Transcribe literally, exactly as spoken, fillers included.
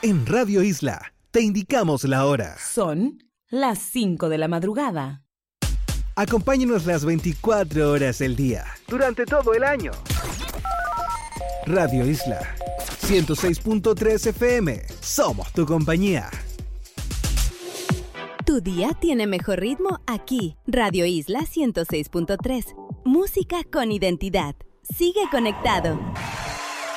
En Radio Isla, te indicamos la hora. Son las cinco de la madrugada. Acompáñanos las veinticuatro horas del día, durante todo el año. Radio Isla, ciento seis punto tres F M. Somos tu compañía. Tu día tiene mejor ritmo aquí. Radio Isla ciento seis punto tres. Música con identidad. Sigue conectado.